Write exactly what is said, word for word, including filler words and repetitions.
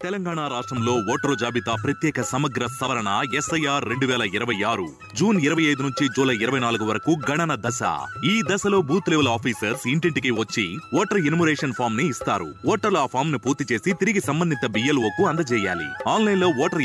తెలంగాణ రాష్ట్రంలో ఓటరు జాబితా ప్రత్యేక సమగ్ర సవరణ ఎస్ఐఆర్ రెండు వేల ఇరవై ఆరు జూన్ ఇరవై ఐదు నుంచి జూలై ఇరవై నాలుగు వరకు గణన దశ. ఈ దశలో బూత్ లెవెల్ ఆఫీసర్స్ ఇంటింటికి వచ్చి ఓటర్ ఇన్మురేషన్ ఫామ్ ని ఇస్తారు. ఓటర్లు ఆ ఫామ్ ను పూర్తి చేసి తిరిగి సంబంధిత బిఎల్ఓ కు అందజేయాలి. ఆన్లైన్ లో ఓటర్